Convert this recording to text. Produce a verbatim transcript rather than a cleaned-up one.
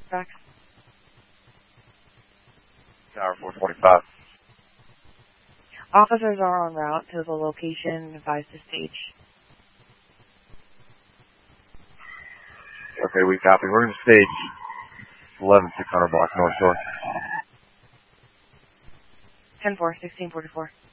back. Tower four twenty-five. Officers are en route to the location. Advise to stage. Okay, we copy. We're going to stage eleven six hundred block North Shore. ten four, sixteen forty-four.